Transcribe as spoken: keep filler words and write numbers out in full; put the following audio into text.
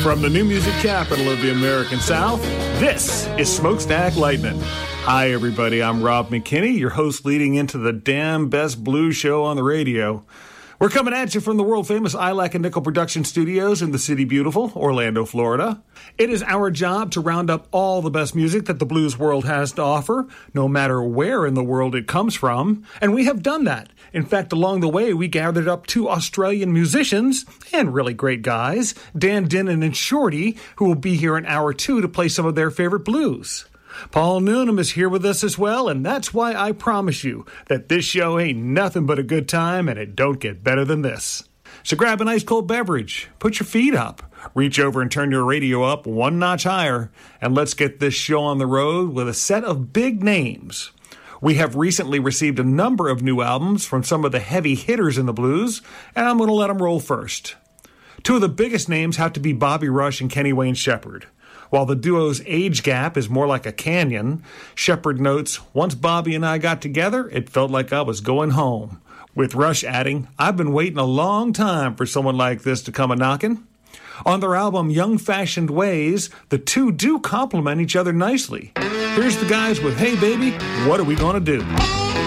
From the new music capital of the American South, this is Smokestack Lightning. Hi, everybody. I'm Rob McKinney, your host leading into the damn best blues show on the radio. We're coming at you from the world-famous I Lack a Nickel production studios in the city beautiful, Orlando, Florida. It is our job to round up all the best music that the blues world has to offer, no matter where in the world it comes from, and we have done that. In fact, along the way, we gathered up two Australian musicians, and really great guys, Dan Dinnan and Shorty, who will be here in hour two to play some of their favorite blues. Paul Noonan is here with us as well, and that's why I promise you that this show ain't nothing but a good time, and it don't get better than this. So grab an ice cold beverage, put your feet up, reach over and turn your radio up one notch higher, and let's get this show on the road with a set of big names. We have recently received a number of new albums from some of the heavy hitters in the blues, and I'm going to let them roll first. Two of the biggest names have to be Bobby Rush and Kenny Wayne Shepherd. While the duo's age gap is more like a canyon, Shepherd notes, "Once Bobby and I got together, it felt like I was going home." With Rush adding, "I've been waiting a long time for someone like this to come a-knockin'." On their album Young Fashioned Ways, the two do complement each other nicely. Here's the guys with Hey Baby, What Are We Gonna Do?